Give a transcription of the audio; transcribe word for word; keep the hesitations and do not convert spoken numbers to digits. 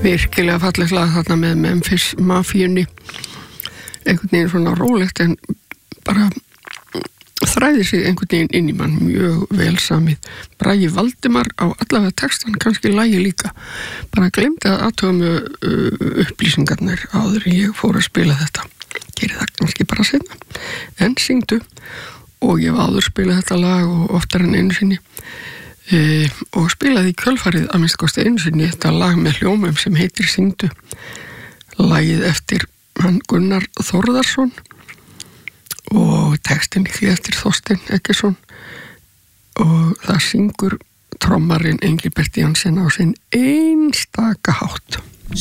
Virkilega fallegt lag þarna með Memphis Mafíunni, einhvern veginn svona rólegt en bara þræði sig einhvern veginn inn í mann, mjög vel samið. Bragi Valdimar á allavega textan, kannski lagi líka. Bara glemdi að athuga með uh, upplýsingarnir áður en ég fór að spila þetta. Geri það kannski bara seinna. En syngdu, og ég hef áður spilað þetta lag og oftar en einu sinni. E, og spilaði í kjölfarið að minnst kosti einu sinni þetta lag með hljómum sem heitir Syngdu, lagið eftir hann Gunnar Þórðarsson og textin því eftir Þorstein Eggertsson og það syngur trommarinn Engilbert Jansen á sinn einstaka hátt.